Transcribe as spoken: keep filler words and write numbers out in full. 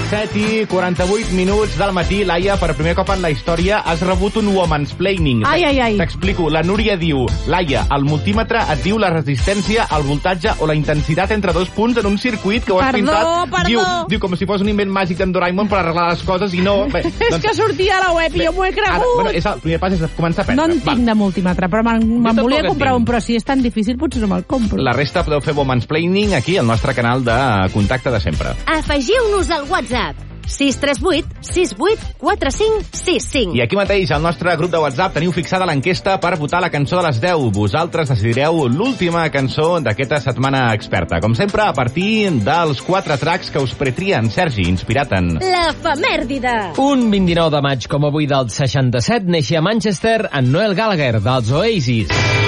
set i quaranta-vuit minuts del matí. Laia, per primer cop en la història has rebut un womansplaining. Ai, ai, ai. T'explico. La Núria diu: Laia, el multímetre et diu la resistència, el voltatge o la intensitat entre dos punts en un circuit que ho has Perdó, pintat. perdó. Diu, diu com si fos un invent màgic d'en Doraemon per arreglar les coses i no. Bé, És doncs, que sortia a la web i jo m'ho he ara, cregut. bueno, és el primer pas és començar a No aprendre. en tinc de multímetre, però me'n me tampoc volia en comprar tinc. un, però si és tan difícil potser no me'l compro. La resta podeu fer womansplaining aquí al nostre canal de contacte de sempre. Afegiu-nos al WhatsApp sis tres vuit sis vuit quatre cinc sis cinc. I aquí mateix, al nostre grup de WhatsApp, teniu fixada l'enquesta per votar la cançó de les deu. Vosaltres decidireu l'última cançó d'aquesta setmana experta. Com sempre, a partir dels quatre tracks que us pretrien Sergi, inspirat en... L'efemèrdide. Un vint-i-nou de maig com avui del seixanta-set neixia a Manchester en Noel Gallagher, dels Oasis.